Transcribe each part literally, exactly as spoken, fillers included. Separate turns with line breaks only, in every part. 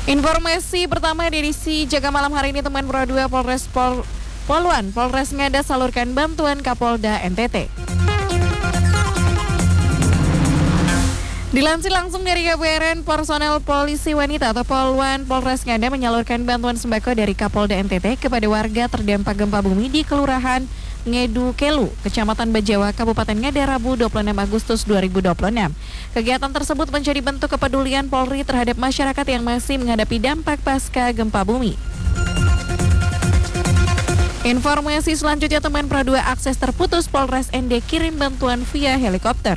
Informasi pertama di edisi Jaga Malam hari ini, teman Pro dua Polres Pol Poluan Polres Ngada salurkan bantuan Kapolda N T T. Dilansir langsung dari K B R N, personel polisi wanita atau Poluan Polres Ngada menyalurkan bantuan sembako dari Kapolda N T T kepada warga terdampak gempa bumi di Kelurahan Ngedu Kelu, Kecamatan Bajawa, Kabupaten Ngada, Rabu dua puluh enam Agustus dua ribu dua puluh enam. Kegiatan tersebut menjadi bentuk kepedulian Polri terhadap masyarakat yang masih menghadapi dampak pasca gempa bumi. Informasi selanjutnya, teman Pro dua, akses terputus, Polres N D kirim bantuan via helikopter.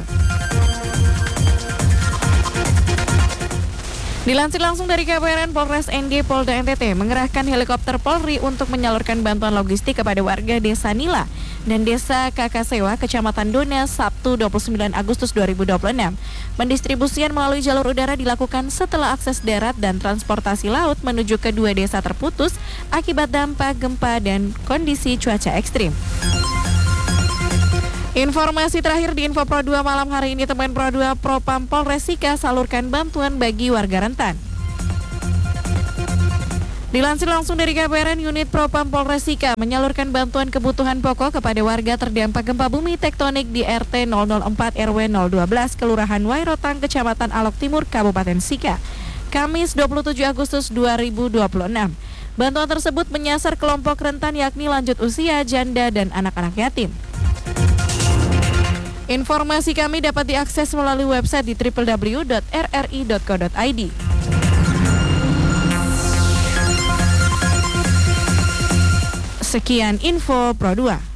Dilansir langsung dari K B R N, Polres N D Polda N T T mengerahkan helikopter Polri untuk menyalurkan bantuan logistik kepada warga Desa Nila dan Desa Kakasewa, Kecamatan Dona, Sabtu dua puluh sembilan Agustus dua ribu dua puluh enam. Pendistribusian melalui jalur udara dilakukan setelah akses darat dan transportasi laut menuju kedua desa terputus akibat dampak gempa dan kondisi cuaca ekstrim. Informasi terakhir di Info Pro dua malam hari ini, teman Pro dua, Propam Polres Sika salurkan bantuan bagi warga rentan. Dilansir langsung dari K B R N, unit Propam Polres Sika menyalurkan bantuan kebutuhan pokok kepada warga terdampak gempa bumi tektonik di R T nol nol empat R W nol satu dua, Kelurahan Wairotang, Kecamatan Alok Timur, Kabupaten Sika, Kamis dua puluh tujuh Agustus dua ribu dua puluh enam. Bantuan tersebut menyasar kelompok rentan yakni lanjut usia, janda, dan anak-anak yatim. Informasi kami dapat diakses melalui website di w w w dot r r i dot co dot i d. Sekian Info Pro dua.